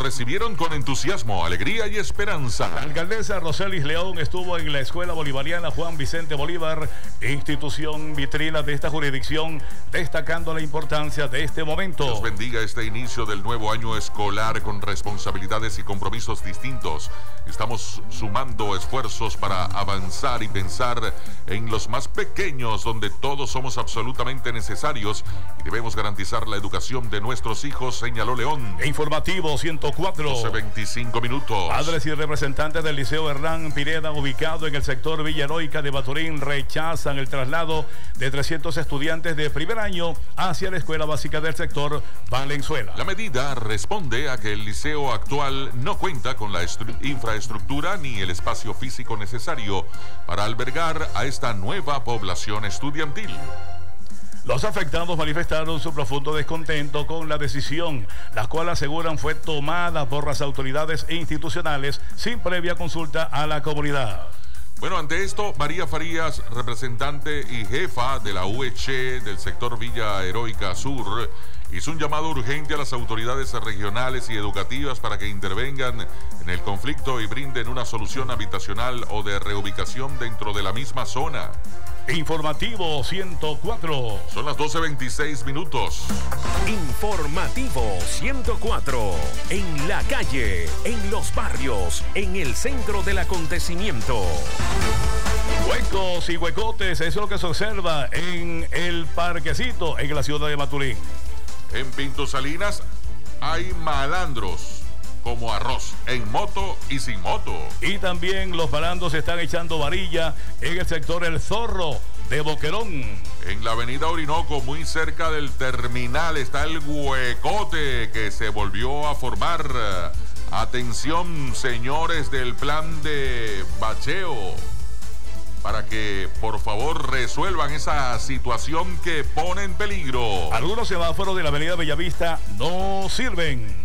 recibieron con entusiasmo, alegría y esperanza. La alcaldesa Roselis León estuvo en la Escuela Bolivariana Juan Vicente Bolívar, institución vitrina de esta jurisdicción, destacando la importancia de este momento. Dios bendiga este inicio del nuevo año escolar con responsabilidades y compromisos distintos. Estamos sumando esfuerzos para avanzar y pensar en los más pequeños, donde todos somos absolutamente necesarios y debemos garantizar la educación de nuestros hijos, señaló León. Informativo 104. 12:25 minutos. Padres y representantes del Liceo Hernán Pineda, ubicado en el sector Villa Heroica de Maturín, rechazan el traslado de 300 estudiantes de primer año hacia la escuela básica del sector Valenzuela. La medida responde a que el liceo actual no cuenta con la infraestructura ni el espacio físico necesario para albergar a esta nueva población estudiantil. Los afectados manifestaron su profundo descontento con la decisión, la cual aseguran fue tomada por las autoridades institucionales sin previa consulta a la comunidad. Bueno, ante esto, María Farías, representante y jefa de la UEC del sector Villa Heroica Sur, hizo un llamado urgente a las autoridades regionales y educativas para que intervengan en el conflicto y brinden una solución habitacional o de reubicación dentro de la misma zona. Informativo 104. Son las 12:26 minutos. Informativo 104. En la calle, en los barrios, en el centro del acontecimiento. Huecos y huecotes, eso es lo que se observa en el parquecito en la ciudad de Maturín. En Pinto Salinas hay malandros como arroz, en moto y sin moto. Y también los malandros están echando varilla en el sector El Zorro de Boquerón. En la avenida Orinoco, muy cerca del terminal, está el huecote que se volvió a formar. Atención, señores del plan de bacheo, para que por favor resuelvan esa situación que pone en peligro. Algunos semáforos de la avenida Bellavista no sirven.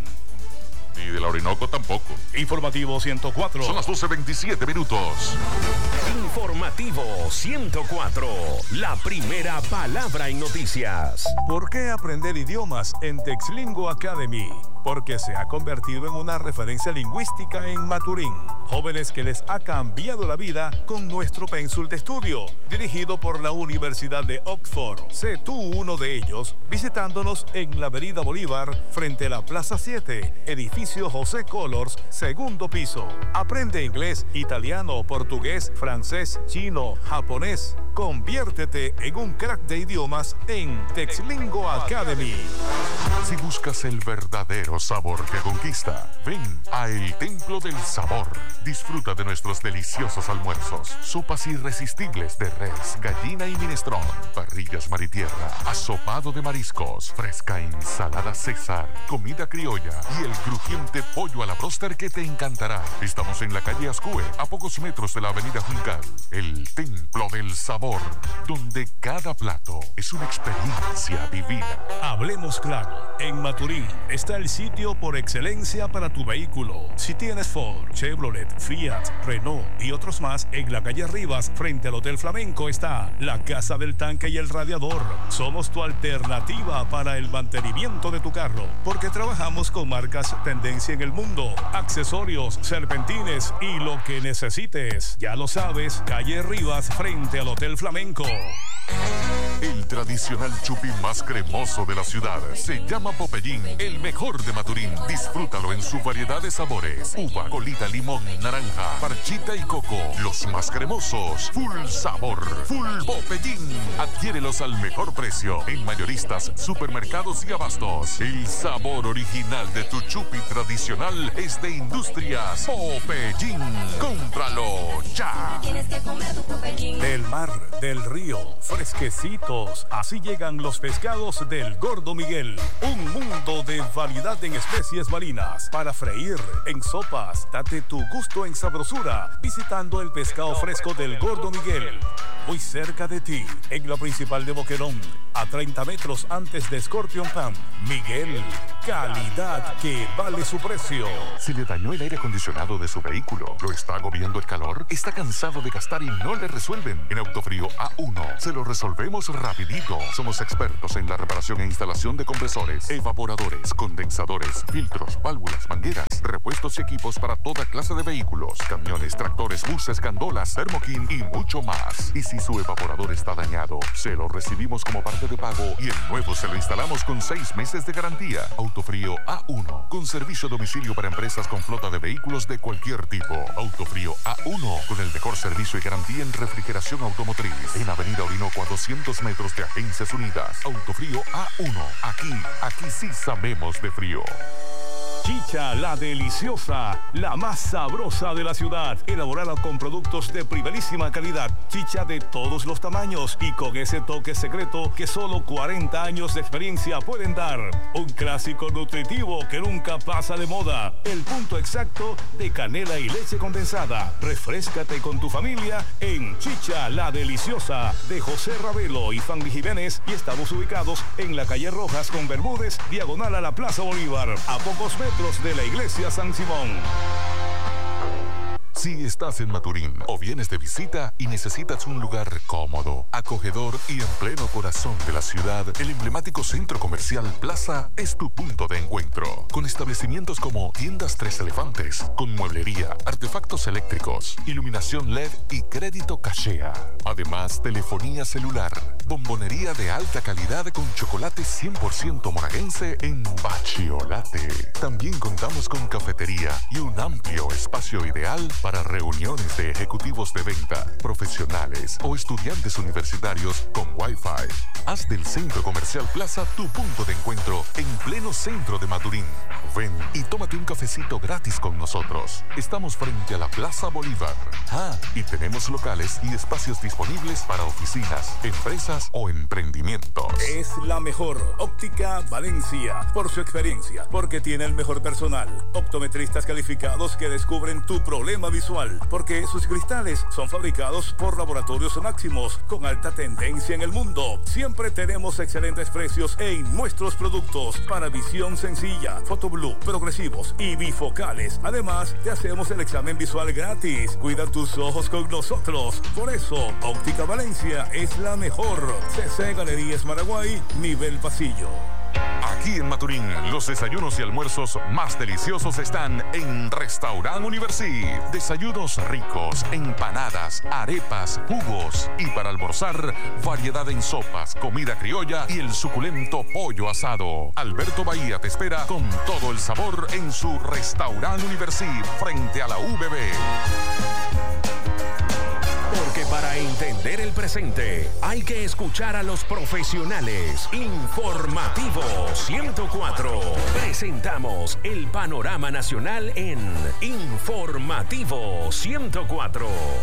Y de la Orinoco tampoco. Informativo 104. Son las 12:27 minutos. Informativo 104. La primera palabra en noticias. ¿Por qué aprender idiomas en Texlingo Academy? Porque se ha convertido en una referencia lingüística en Maturín. Jóvenes que les ha cambiado la vida con nuestro pénsul de estudio, dirigido por la Universidad de Oxford. Sé tú uno de ellos, visitándonos en la Avenida Bolívar, frente a la Plaza 7, edificio José Colors, segundo piso. Aprende inglés, italiano, portugués, francés, chino, japonés. Conviértete en un crack de idiomas en Texlingo Academy. Si buscas el verdadero sabor que conquista, ven a El Templo del Sabor. Disfruta de nuestros deliciosos almuerzos, sopas irresistibles de res, gallina y minestrón, parrillas mar y tierra, asopado de mariscos, fresca ensalada César, comida criolla y el crujiente pollo a la bróster que te encantará. Estamos en la calle Ascue, a pocos metros de la avenida Juncal. El Templo del Sabor, donde cada plato es una experiencia vivida. Hablemos claro, en Maturín está el sitio por excelencia para tu vehículo. Si tienes Ford, Chevrolet, Fiat, Renault y otros más, en la calle Rivas, frente al Hotel Flamenco, está la Casa del Tanque y el Radiador. Somos tu alternativa para el mantenimiento de tu carro, porque trabajamos con marcas tendencia en el mundo, accesorios, serpentines y lo que necesites. Ya lo sabes, calle Rivas, frente al Hotel Flamenco. El tradicional chupi más cremoso de la ciudad se llama Popeyín, el mejor de Maturín. Disfrútalo en su variedad de sabores: uva, colita, limón, naranja, parchita y coco. Los más cremosos, full sabor, full Popeyín. Adquiérelos al mejor precio en mayoristas, supermercados y abastos. El sabor original de tu chupi tradicional es de Industrias Popeyín. ¡Cómpralo ya! Del mar, del río, fresquecitos. Así llegan los pescados del Gordo Miguel. Un mundo de variedad en especies marinas para freír, en sopas. Date tu gusto en sabrosura visitando el pescado fresco del Gordo Miguel. Muy cerca de ti, en la principal de Boquerón, a 30 metros antes de Scorpion Pan. Miguel, calidad que vale su precio. ¿Se le dañó el aire acondicionado de su vehículo? ¿Lo está agobiando el calor? ¿Está cansado de gastar y no le resuelven? En Autofrío A1. Se lo resolvemos rapidito. Somos expertos en la reparación e instalación de compresores, evaporadores, condensadores, filtros, válvulas, mangueras, repuestos y equipos para toda clase de vehículos, camiones, tractores, buses, gandolas, Thermo-King y mucho más. Y si su evaporador está dañado, se lo recibimos como parte de pago y el nuevo se lo instalamos con 6 meses de garantía. Autofrío A1, con servicio a domicilio para empresas con flota de vehículos de cualquier tipo. Autofrío A1, con el mejor servicio y garantía en refrigeración automotriz. En Avenida Orinoco a 200 metros de Agencias Unidas. Autofrío A1. Aquí sí sabemos de frío. Chicha La Deliciosa, la más sabrosa de la ciudad, elaborada con productos de primerísima calidad, chicha de todos los tamaños y con ese toque secreto que solo 40 años de experiencia pueden dar. Un clásico nutritivo que nunca pasa de moda, el punto exacto de canela y leche condensada. Refréscate con tu familia en Chicha La Deliciosa de José Ravelo y Fanny Jiménez, y estamos ubicados en la calle Rojas con Bermúdez, diagonal a la Plaza Bolívar, a pocos metros de la iglesia San Simón. Si estás en Maturín o vienes de visita y necesitas un lugar cómodo, acogedor y en pleno corazón de la ciudad, el emblemático Centro Comercial Plaza es tu punto de encuentro. Con establecimientos como Tiendas Tres Elefantes, con mueblería, artefactos eléctricos, iluminación LED y crédito cachea. Además, telefonía celular, bombonería de alta calidad con chocolate 100% monaguense en Bachiolate. También contamos con cafetería y un amplio espacio ideal para reuniones de ejecutivos de venta, profesionales o estudiantes universitarios con Wi-Fi. Haz del Centro Comercial Plaza tu punto de encuentro en pleno centro de Maturín. Ven y tómate un cafecito gratis con nosotros. Estamos frente a la Plaza Bolívar. Y tenemos locales y espacios disponibles para oficinas, empresas o emprendimientos. Es la mejor Óptica Valencia, por su experiencia, porque tiene el mejor personal, optometristas calificados que descubren tu problema visual, porque sus cristales son fabricados por Laboratorios Máximos, con alta tendencia en el mundo. Siempre tenemos excelentes precios en nuestros productos para visión sencilla, fotoblue, progresivos y bifocales. Además, te hacemos el examen visual gratis. Cuida tus ojos con nosotros. Por eso, Óptica Valencia es la mejor. CC Galerías Maraguay, nivel pasillo. Aquí en Maturín, los desayunos y almuerzos más deliciosos están en Restaurant Universi. Desayunos ricos, empanadas, arepas, jugos y para almorzar, variedad en sopas, comida criolla y el suculento pollo asado. Alberto Bahía te espera con todo el sabor en su Restaurant Universi frente a la UBB. Porque para entender el presente hay que escuchar a los profesionales. Informativo 104. Presentamos el panorama nacional en Informativo 104.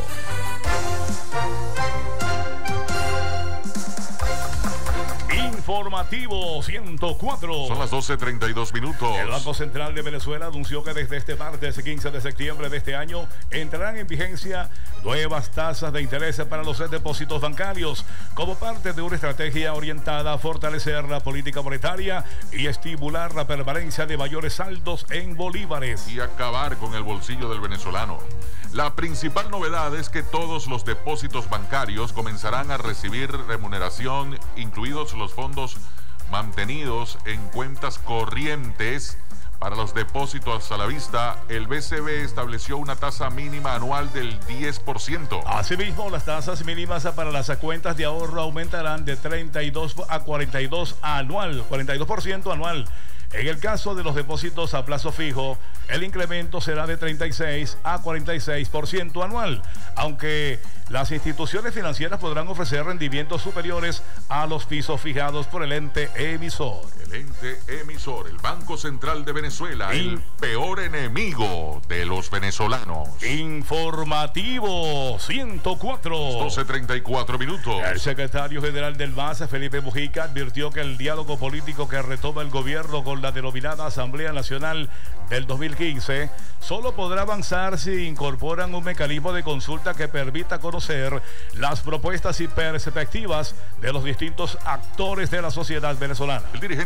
Informativo 104. Son las 12:32 minutos. El Banco Central de Venezuela anunció que desde este martes 15 de septiembre de este año entrarán en vigencia nuevas tasas de interés para los depósitos bancarios como parte de una estrategia orientada a fortalecer la política monetaria y estimular la permanencia de mayores saldos en bolívares. Y acabar con el bolsillo del venezolano. La principal novedad es que todos los depósitos bancarios comenzarán a recibir remuneración, incluidos los fondos mantenidos en cuentas corrientes. Para los depósitos a la vista, el BCB estableció una tasa mínima anual del 10%. Asimismo, las tasas mínimas para las cuentas de ahorro aumentarán de 32 a 42% anual. En el caso de los depósitos a plazo fijo, el incremento será de 36 a 46% anual, aunque las instituciones financieras podrán ofrecer rendimientos superiores a los pisos fijados por el ente emisor. El ente emisor, el Banco Central de Venezuela, el peor enemigo de los venezolanos. Informativo 104. 12:34 minutos. El secretario general del MAS, Felipe Mujica, advirtió que el diálogo político que retoma el gobierno con la denominada Asamblea Nacional del 2015 solo podrá avanzar si incorporan un mecanismo de consulta que permita conocer las propuestas y perspectivas de los distintos actores de la sociedad venezolana. El dirigente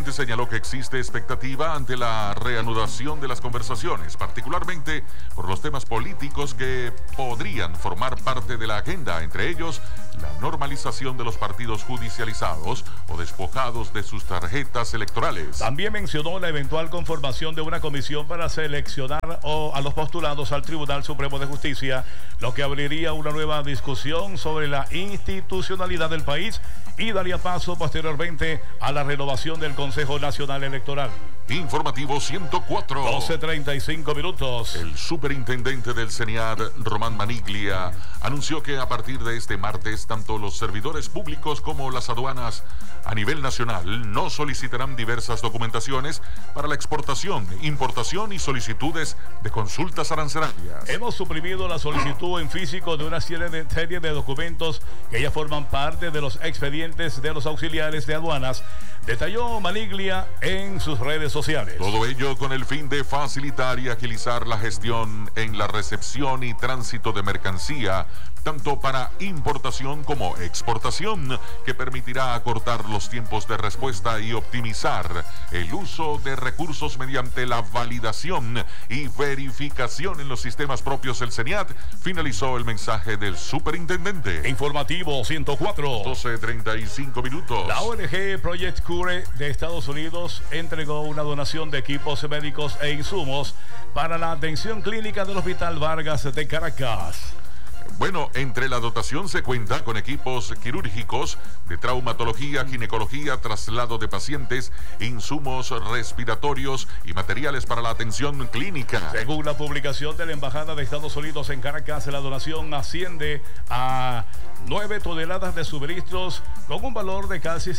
presidente señaló que existe expectativa ante la reanudación de las conversaciones, particularmente por los temas políticos que podrían formar parte de la agenda, entre ellos la normalización de los partidos judicializados o despojados de sus tarjetas electorales. También mencionó la eventual conformación de una comisión para seleccionar a los postulados al Tribunal Supremo de Justicia, lo que abriría una nueva discusión sobre la institucionalidad del país y daría paso posteriormente a la renovación del Consejo Nacional Electoral. Informativo 104. 12:35 minutos. El superintendente del CENIAD, Román Maniglia, anunció que a partir de este martes, tanto los servidores públicos como las aduanas a nivel nacional no solicitarán diversas documentaciones para la exportación, importación y solicitudes de consultas arancelarias. Hemos suprimido la solicitud en físico de una serie de documentos que ya forman parte de los expedientes de los auxiliares de aduanas, detalló Maniglia en sus redes sociales. Todo ello con el fin de facilitar y agilizar la gestión en la recepción y tránsito de mercancía, tanto para importación como exportación, que permitirá acortar los tiempos de respuesta y optimizar el uso de recursos mediante la validación y verificación en los sistemas propios del CENIAD, finalizó el mensaje del superintendente. Informativo 104. 12:35 minutos. La ONG Project Cure de Estados Unidos entregó una donación de equipos médicos e insumos para la atención clínica del Hospital Vargas de Caracas. Bueno, entre la dotación se cuenta con equipos quirúrgicos, de traumatología, ginecología, traslado de pacientes, insumos respiratorios y materiales para la atención clínica. Según la publicación de la Embajada de Estados Unidos en Caracas, la donación asciende a 9 toneladas de suministros con un valor de casi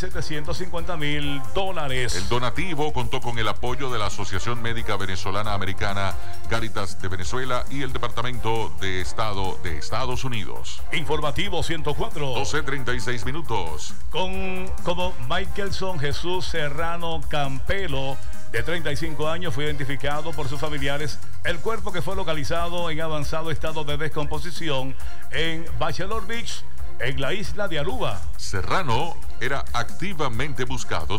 $750,000. El donativo contó con el apoyo de la Asociación Médica Venezolana Americana, Cáritas de Venezuela y el Departamento de Estado de Estados Unidos. Informativo 104. 12:36 minutos. Como Michaelson Jesús Serrano Campelo, de 35 años, fue identificado por sus familiares el cuerpo que fue localizado en avanzado estado de descomposición en Bachelor Beach, en la isla de Aruba. Serrano era activamente buscado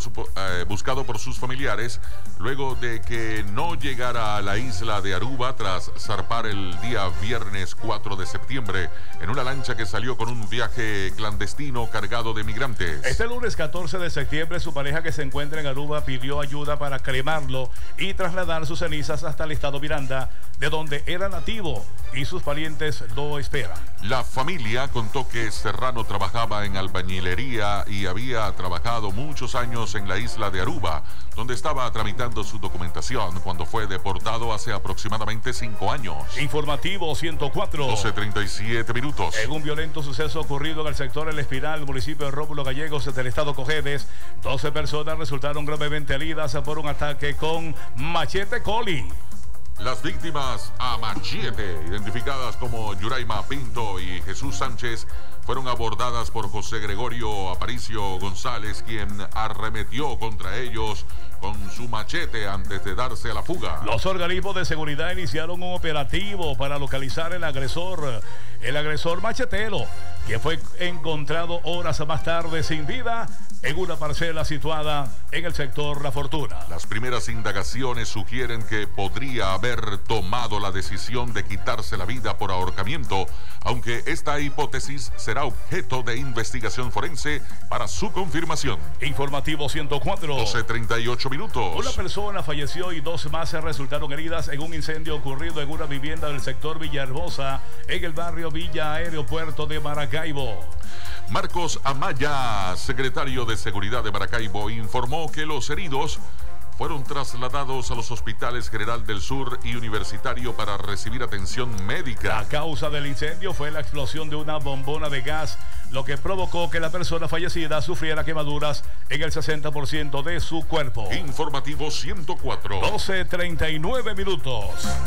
por sus familiares luego de que no llegara a la isla de Aruba tras zarpar el día viernes 4 de septiembre en una lancha que salió con un viaje clandestino cargado de migrantes. Este lunes 14 de septiembre, su pareja, que se encuentra en Aruba, pidió ayuda para cremarlo y trasladar sus cenizas hasta el estado Miranda, de donde era nativo, y sus parientes lo esperan. La familia contó que Serrano trabajaba en albañilería y había trabajado muchos años en la isla de Aruba, donde estaba tramitando su documentación cuando fue deportado hace aproximadamente 5 años. Informativo 104. 12:37 minutos. En un violento suceso ocurrido en el sector El Espinal, municipio de Rómulo Gallegos, del estado Cojedes, 12 personas resultaron gravemente heridas por un ataque con machete coli. Las víctimas a machete, identificadas como Yuraima Pinto y Jesús Sánchez, fueron abordadas por José Gregorio Aparicio González, quien arremetió contra ellos con su machete antes de darse a la fuga. Los organismos de seguridad iniciaron un operativo para localizar el agresor machetero, que fue encontrado horas más tarde sin vida en una parcela situada en el sector La Fortuna. Las primeras indagaciones sugieren que podría haber tomado la decisión de quitarse la vida por ahorcamiento, aunque esta hipótesis será objeto de investigación forense para su confirmación. Informativo 104. 12:38 minutos. Una persona falleció y 2 más resultaron heridas en un incendio ocurrido en una vivienda del sector Villahermosa, en el barrio Villa Aeropuerto de Maracaibo. Marcos Amaya, secretario de Seguridad de Maracaibo, informó que los heridos fueron trasladados a los hospitales General del Sur y Universitario para recibir atención médica. La causa del incendio fue la explosión de una bombona de gas, lo que provocó que la persona fallecida sufriera quemaduras en el 60% de su cuerpo. Informativo 104. 12:39 minutos.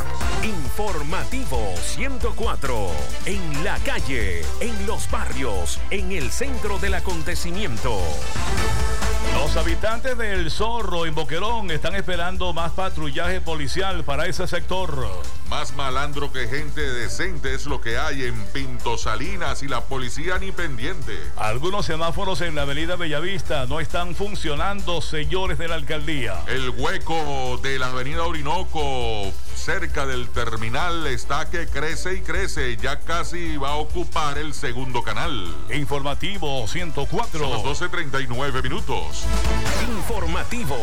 Informativo 104. En la calle, en los barrios, en el centro del acontecimiento. Los habitantes del Zorro en Boquerón están esperando más patrullaje policial para ese sector. Más malandro que gente decente es lo que hay en Pinto Salinas y la policía ni pendiente. Algunos semáforos en la avenida Bellavista no están funcionando, señores de la alcaldía. El hueco de la avenida Orinoco, cerca del terminal, está que crece y crece. Ya casi va a ocupar el segundo canal. Informativo 104. Son los 12:39 minutos. Informativo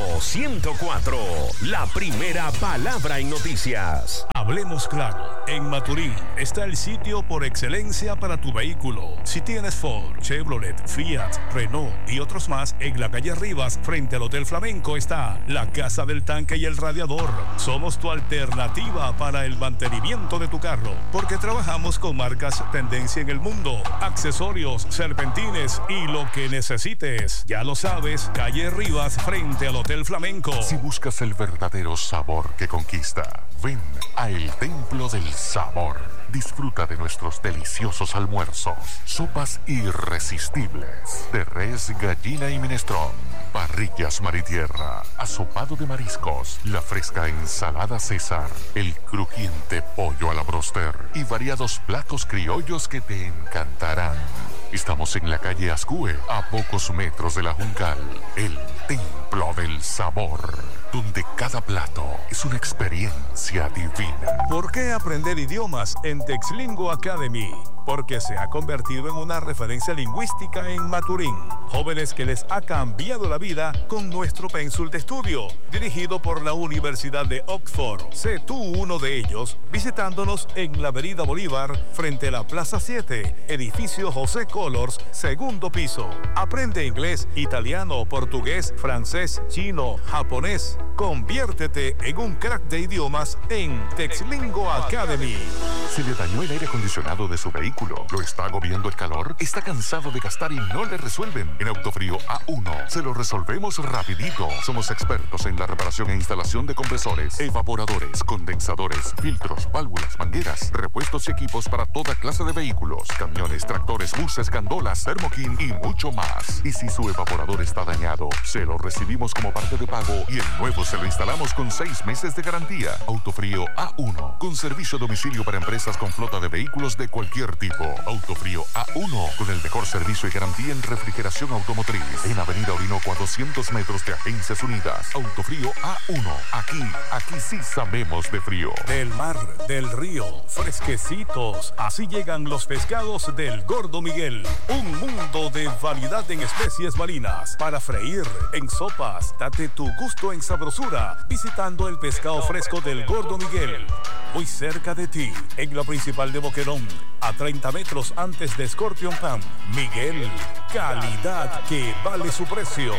104. La primera palabra en noticias. Hablemos claro. En Maturín está el sitio por excelencia para tu vehículo. Si tienes Ford, Chevrolet, Fiat, Renault y otros más, en la calle Rivas, frente al Hotel Flamenco, está la Casa del Tanque y el Radiador. Somos tu alternativa para el mantenimiento de tu carro, porque trabajamos con marcas tendencia en el mundo, accesorios, serpentines y lo que necesites. Ya lo sabes, calle Rivas, frente al Hotel Flamenco. Si buscas el verdadero sabor que conquista, ven a El Templo del Sabor. Disfruta de nuestros deliciosos almuerzos, sopas irresistibles de res, gallina y minestrón, parrillas mar y tierra, asopado de mariscos, la fresca ensalada César, el crujiente pollo a la broster y variados platos criollos que te encantarán. Estamos en la calle Ascue, a pocos metros de la Juncal. El Templo del Sabor, donde cada plato es una experiencia divina. ¿Por qué aprender idiomas en Texlingo Academy? Porque se ha convertido en una referencia lingüística en Maturín. Jóvenes que les ha cambiado la vida con nuestro pénsul de estudio, dirigido por la Universidad de Oxford. Sé tú uno de ellos visitándonos en la Avenida Bolívar, frente a la Plaza 7, edificio José Colors, segundo piso. Aprende inglés, italiano, portugués, francés, chino, japonés. Conviértete en un crack de idiomas en Texlingo Academy. ¿Se le dañó el aire acondicionado de su vehículo? ¿Lo está agobiando el calor? ¿Está cansado de gastar y no le resuelven? En Autofrío A1 se lo resolvemos rapidito. Somos expertos en la reparación e instalación de compresores, evaporadores, condensadores, filtros, válvulas, mangueras, repuestos y equipos para toda clase de vehículos, camiones, tractores, buses, gandolas, Thermokin y mucho más. Y si su evaporador está dañado, se lo recibimos como parte de pago y el nuevo se lo instalamos con 6 meses de garantía. Autofrío A1, con servicio a domicilio para empresas con flota de vehículos de cualquier tipo. Autofrío A1, con el mejor servicio y garantía en refrigeración automotriz. En Avenida Orinoco, a 200 metros de Agencias Unidas. Autofrío A1, aquí sí sabemos de frío. Del mar, del río, fresquecitos. Así llegan los pescados del Gordo Miguel. Un mundo de variedad en especies marinas. Para freír, en sopas, date tu gusto en sabrosura, visitando el pescado fresco del Gordo Miguel. Muy cerca de ti, en la principal de Boquerón, a 30 metros antes de Scorpion Pan. Miguel, calidad que vale su precio.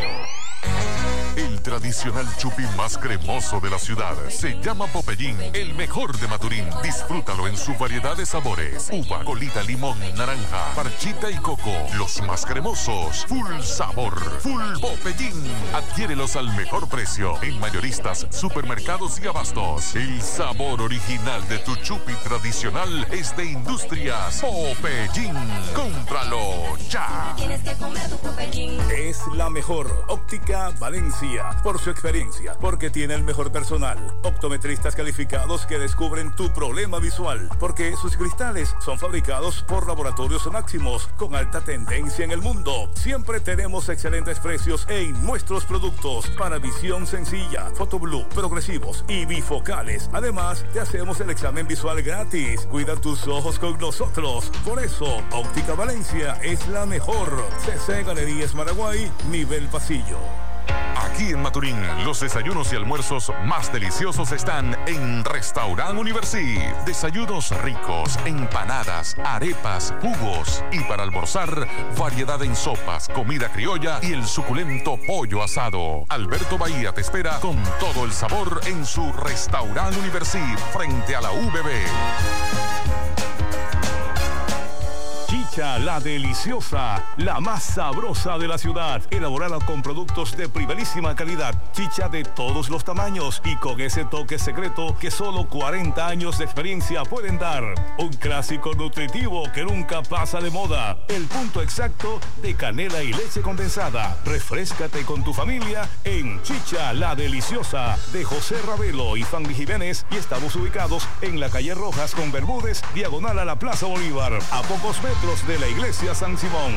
El tradicional chupi más cremoso de la ciudad se llama Popeyín, el mejor de Maturín. Disfrútalo en su variedad de sabores: uva, colita, limón, naranja, parchita y coco. Los más cremosos, full sabor, full Popeyín. Adquiérelos al mejor precio en mayoristas, supermercados y abastos. El sabor original de tu chupi tradicional es de Industrias Popeyín. ¡Cómpralo ya! Tienes que comer tu Popeyín. Es la mejor óptica Valencia, por su experiencia, porque tiene el mejor personal, optometristas calificados que descubren tu problema visual, porque sus cristales son fabricados por Laboratorios Máximos, con alta tendencia en el mundo. Siempre tenemos excelentes precios en nuestros productos para visión sencilla, fotoblue, progresivos y bifocales. Además, te hacemos el examen visual gratis. Cuida tus ojos con nosotros. Por eso, Óptica Valencia es la mejor. CC Galerías Maraguay, nivel pasillo. Aquí en Maturín, los desayunos y almuerzos más deliciosos están en Restaurant Universi. Desayunos ricos, empanadas, arepas, jugos y para almorzar, variedad en sopas, comida criolla y el suculento pollo asado. Alberto Bahía te espera con todo el sabor en su Restaurant Universi frente a la UBB. Chicha Chicha La Deliciosa, la más sabrosa de la ciudad, elaborada con productos de primerísima calidad, chicha de todos los tamaños y con ese toque secreto que solo 40 años de experiencia pueden dar. Un clásico nutritivo que nunca pasa de moda. El punto exacto de canela y leche condensada. Refréscate con tu familia en Chicha La Deliciosa de José Ravelo y Fanny Jiménez, y estamos ubicados en la calle Rojas con Bermúdez, diagonal a la Plaza Bolívar, a pocos metros de la iglesia San Simón.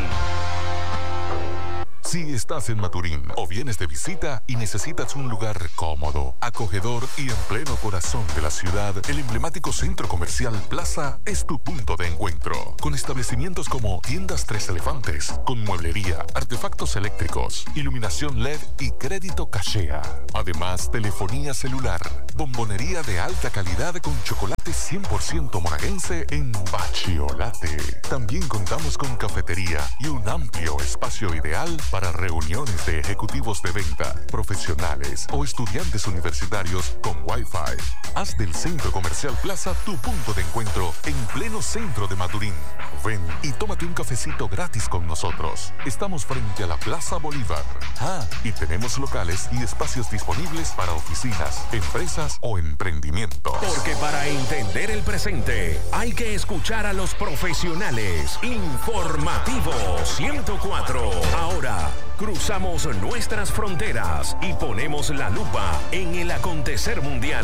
Si estás en Maturín o vienes de visita y necesitas un lugar cómodo, acogedor y en pleno corazón de la ciudad, el emblemático Centro Comercial Plaza es tu punto de encuentro. Con establecimientos como Tiendas Tres Elefantes, con mueblería, artefactos eléctricos, iluminación LED y crédito cachea. Además, telefonía celular, bombonería de alta calidad con chocolate 100% monaguense en Bachiolate. También contamos con cafetería y un amplio espacio ideal para reuniones de ejecutivos de venta, profesionales o estudiantes universitarios con Wi-Fi. Haz del Centro Comercial Plaza tu punto de encuentro en pleno centro de Maturín. Ven y tómate un cafecito gratis con nosotros. Estamos frente a la Plaza Bolívar. Y tenemos locales y espacios disponibles para oficinas, empresas o emprendimientos. Porque para entender el presente hay que escuchar a los profesionales. Informativo 104. Ahora cruzamos nuestras fronteras y ponemos la lupa en el acontecer mundial.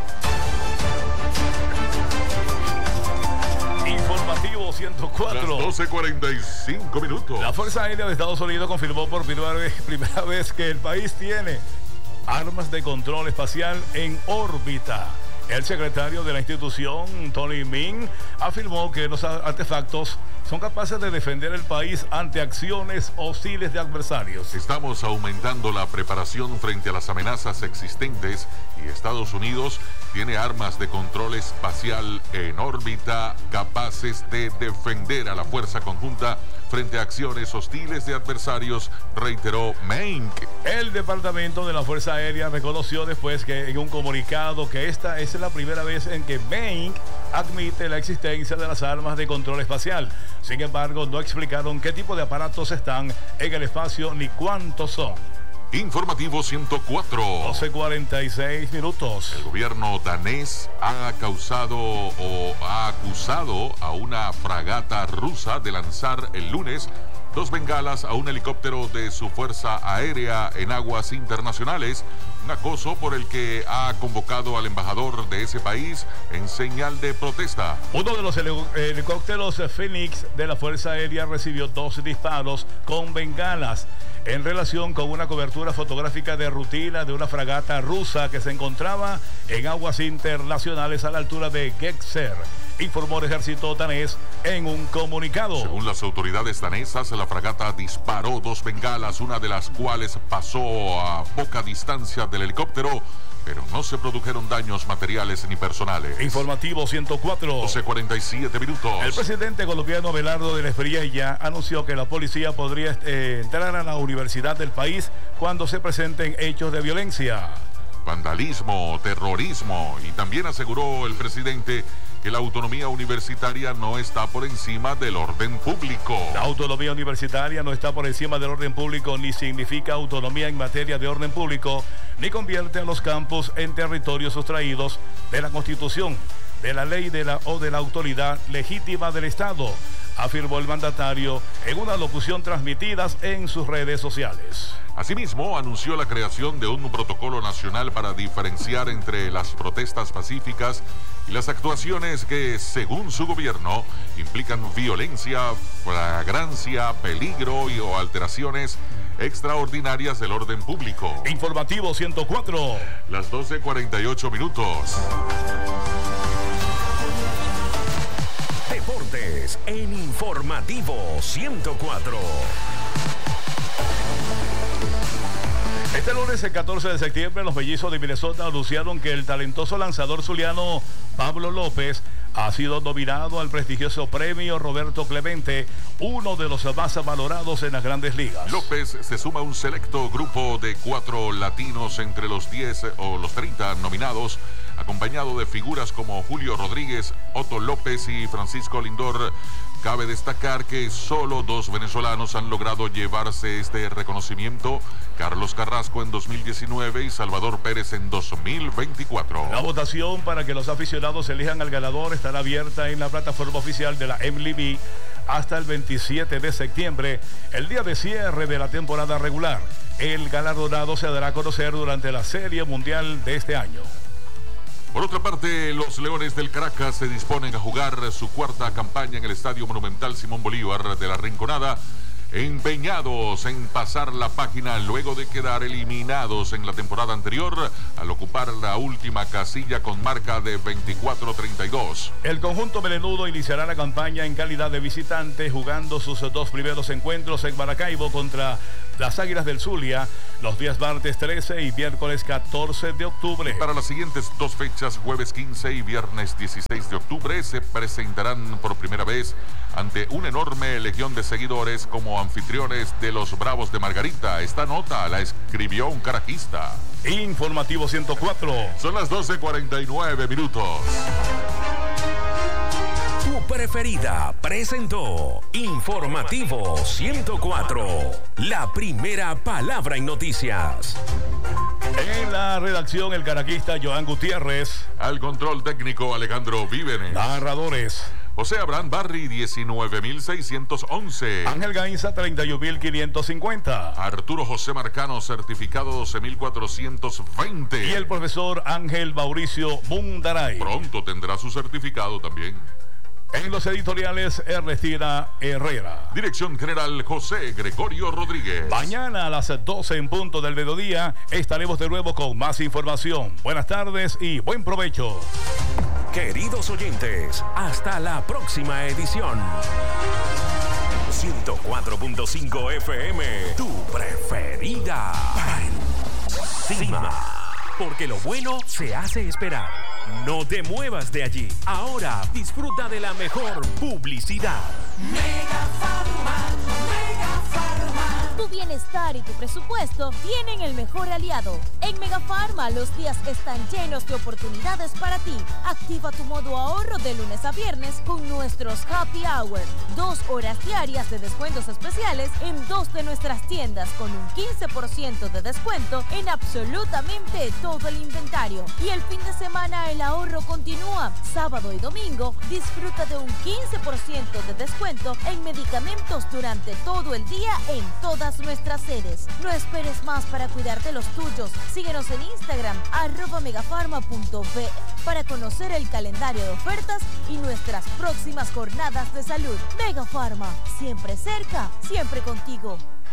Informativo 104. Las 12:45 minutos. La Fuerza Aérea de Estados Unidos confirmó por primera vez que el país tiene armas de control espacial en órbita. El secretario de la institución, Tony Min, afirmó que los artefactos son capaces de defender el país ante acciones hostiles de adversarios. Estamos aumentando la preparación frente a las amenazas existentes y Estados Unidos tiene armas de control espacial en órbita capaces de defender a la fuerza conjunta frente a acciones hostiles de adversarios, reiteró Main. El Departamento de la Fuerza Aérea reconoció después que en un comunicado que esta es la primera vez en que Main admite la existencia de las armas de control espacial. Sin embargo, no explicaron qué tipo de aparatos están en el espacio ni cuántos son. Informativo 104. 12:46 minutos. El gobierno danés ha acusado a una fragata rusa de lanzar el lunes 2 bengalas a un helicóptero de su fuerza aérea en aguas internacionales, un acoso por el que ha convocado al embajador de ese país en señal de protesta. Uno de los helicópteros Phoenix de la Fuerza Aérea recibió 2 disparos con bengalas en relación con una cobertura fotográfica de rutina de una fragata rusa que se encontraba en aguas internacionales a la altura de Getser, informó el ejército danés en un comunicado. Según las autoridades danesas, la fragata disparó 2 bengalas, una de las cuales pasó a poca distancia del helicóptero, pero no se produjeron daños materiales ni personales. Informativo 104. 12:47 minutos. El presidente colombiano Abelardo de la Espriella anunció que la policía podría entrar a la universidad del país cuando se presenten hechos de violencia, vandalismo, terrorismo, y también aseguró el presidente que la autonomía universitaria no está por encima del orden público. La autonomía universitaria no está por encima del orden público, ni significa autonomía en materia de orden público, ni convierte a los campus en territorios sustraídos de la Constitución, de la ley o de la autoridad legítima del Estado, afirmó el mandatario en una locución transmitida en sus redes sociales. Asimismo, anunció la creación de un protocolo nacional para diferenciar entre las protestas pacíficas y las actuaciones que, según su gobierno, implican violencia, flagrancia, peligro o alteraciones extraordinarias del orden público. Informativo 104. Las 12:48 minutos. Deportes en Informativo 104. Este lunes, el 14 de septiembre, los mellizos de Minnesota anunciaron que el talentoso lanzador zuliano Pablo López ha sido nominado al prestigioso premio Roberto Clemente, uno de los más valorados en las grandes ligas. López se suma a un selecto grupo de 4 latinos entre los 10 o los 30 nominados acompañado de figuras como Julio Rodríguez, Otto López y Francisco Lindor. Cabe destacar que solo 2 venezolanos han logrado llevarse este reconocimiento: Carlos Carrasco en 2019 y Salvador Pérez en 2024. La votación para que los aficionados elijan al ganador estará abierta en la plataforma oficial de la MLB hasta el 27 de septiembre, el día de cierre de la temporada regular. El galardonado se dará a conocer durante la Serie Mundial de este año. Por otra parte, los Leones del Caracas se disponen a jugar su 4ª campaña en el Estadio Monumental Simón Bolívar de la Rinconada, empeñados en pasar la página luego de quedar eliminados en la temporada anterior al ocupar la última casilla con marca de 24-32. El conjunto melenudo iniciará la campaña en calidad de visitante, jugando sus 2 primeros encuentros en Maracaibo contra las Águilas del Zulia los días martes 13 y miércoles 14 de octubre. Para las siguientes 2 fechas, jueves 15 y viernes 16 de octubre, se presentarán por primera vez ante una enorme legión de seguidores como anfitriones de los Bravos de Margarita. Esta nota la escribió un carajista. Informativo 104. Son las 12:49 minutos. Tu preferida presentó Informativo 104, la primera palabra en noticias. En la redacción, el carajista Joan Gutiérrez. Al control técnico, Alejandro Vívenes. Narradores: José Abraham Barry, 19.611. Ángel Gainza, 31.550. Arturo José Marcano, certificado 12.420. Y el profesor Ángel Mauricio Mundaray. Pronto tendrá su certificado también. En los editoriales, Ernestina Herrera. Dirección general, José Gregorio Rodríguez. Mañana a las 12 en punto del mediodía estaremos de nuevo con más información. Buenas tardes y buen provecho. Queridos oyentes, hasta la próxima edición. 104.5 FM, tu preferida. Encima. Porque lo bueno se hace esperar. No te muevas de allí. Ahora disfruta de la mejor publicidad. Mega Pharma, Mega Pharma. Tu bienestar y tu presupuesto tienen el mejor aliado. En Mega Pharma los días están llenos de oportunidades para ti. Activa tu modo ahorro de lunes a viernes con nuestros Happy Hour. 2 horas diarias de descuentos especiales en 2 de nuestras tiendas con un 15% de descuento en absolutamente todo el inventario. Y el fin de semana el ahorro continúa. Sábado y domingo disfruta de un 15% de descuento en medicamentos durante todo el día en todas nuestras sedes. No esperes más para cuidar de los tuyos. Síguenos en Instagram @megafarma.be para conocer el calendario de ofertas y nuestras próximas jornadas de salud. Mega Pharma, siempre cerca, siempre contigo.